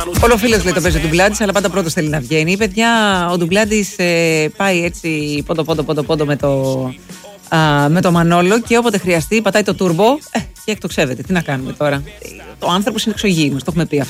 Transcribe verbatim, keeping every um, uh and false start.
Όλο φίλος λέει το παίζει ο Ντουμπλάντης, αλλά πάντα πρώτος θέλει να βγαίνει. Παιδιά, ο Ντουμπλάντης ε, πάει έτσι πόντο πόντο πόντο πόντο με το, α, με το Μανόλο και όποτε χρειαστεί πατάει το τούρμπο ε, και εκτοξεύεται. Τι να κάνουμε τώρα. Ο άνθρωπος είναι εξωγήινος, το έχουμε πει αυτό.